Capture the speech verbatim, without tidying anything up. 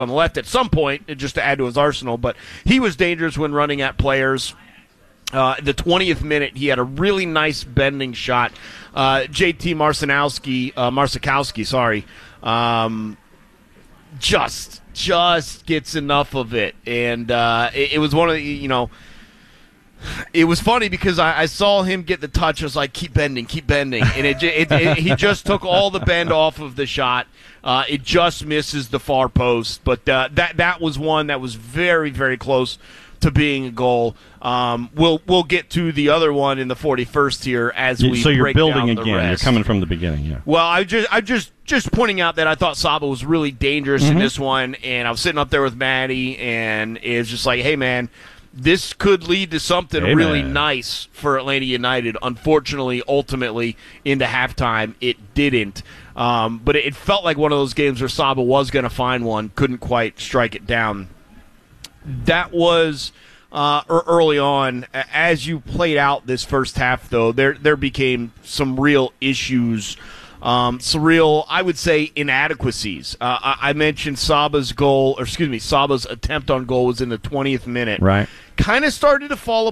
on the left at some point, just to add to his arsenal. But he was dangerous when running at players. Uh, the twentieth minute, he had a really nice bending shot. Uh, J T Marcinowski, uh, Marsikowski, sorry, um, just just gets enough of it, and uh, it, it was one of the, you know, it was funny because I, I saw him get the touch. I was like, keep bending, keep bending, and it, it, it he just took all the bend off of the shot. Uh, it just misses the far post, but uh, that that was one that was very very close to being a goal. Um, we'll we'll get to the other one in the forty-first here as we so you're break building down the again. rest. You're coming from the beginning, yeah. Well, I just I just just pointing out that I thought Saba was really dangerous Mm-hmm. in this one, and I was sitting up there with Maddie, and it was just like, hey man, this could lead to something Hey, really man. nice for Atlanta United. Unfortunately, ultimately into halftime, it didn't. Um, but it, it felt like one of those games where Saba was going to find one, couldn't quite strike it down. That was uh, er- early on. As you played out this first half, though, there there became some real issues, um, some real, I would say, inadequacies. Uh, I-, I mentioned Saba's goal, or excuse me, Saba's attempt on goal was in the twentieth minute. Right. Kind of started to fall